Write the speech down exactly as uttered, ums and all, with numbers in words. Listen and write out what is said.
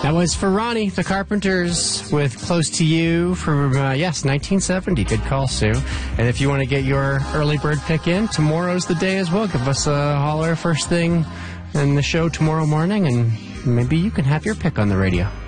That was for Ronnie, the Carpenters, with Close to You from, uh, yes, nineteen seventy. Good call, Sue. And if you want to get your early bird pick in, tomorrow's the day as well. Give us a holler first thing in the show tomorrow morning, and maybe you can have your pick on the radio.